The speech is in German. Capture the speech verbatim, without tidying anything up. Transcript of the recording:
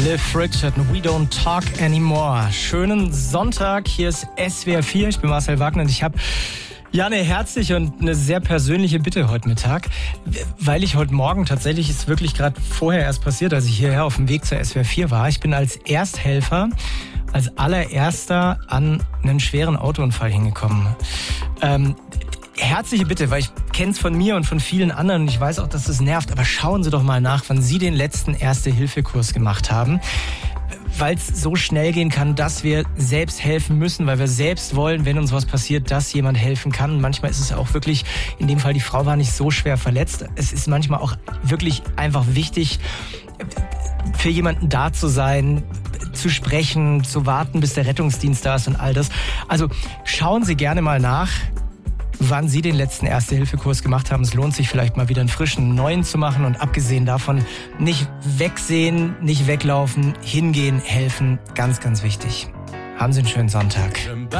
Cliff Richard und We Don't Talk Anymore. Schönen Sonntag, hier ist S W R vier, ich bin Marcel Wagner und ich habe ja eine herzliche und eine sehr persönliche Bitte heute Mittag, weil ich heute Morgen tatsächlich, ist wirklich gerade vorher erst passiert, als ich hierher auf dem Weg zur S W R vier war. Ich bin als Ersthelfer, als allererster an einen schweren Autounfall hingekommen. Ähm, Herzliche Bitte, weil ich kenne es von mir und von vielen anderen und ich weiß auch, dass das nervt, aber schauen Sie doch mal nach, wann Sie den letzten Erste-Hilfe-Kurs gemacht haben, weil es so schnell gehen kann, dass wir selbst helfen müssen, weil wir selbst wollen, wenn uns was passiert, dass jemand helfen kann. Und manchmal ist es auch wirklich, in dem Fall, die Frau war nicht so schwer verletzt. Es ist manchmal auch wirklich einfach wichtig, für jemanden da zu sein, zu sprechen, zu warten, bis der Rettungsdienst da ist und all das. Also schauen Sie gerne mal nach, wann Sie den letzten Erste-Hilfe-Kurs gemacht haben. Es lohnt sich vielleicht mal wieder einen frischen, neuen zu machen und abgesehen davon nicht wegsehen, nicht weglaufen, hingehen, helfen. Ganz, ganz wichtig. Haben Sie einen schönen Sonntag.